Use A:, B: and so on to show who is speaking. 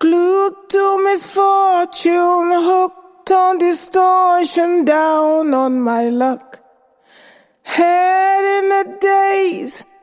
A: Glued to misfortune, hooked on distortion, down on my luck. Head in a daze,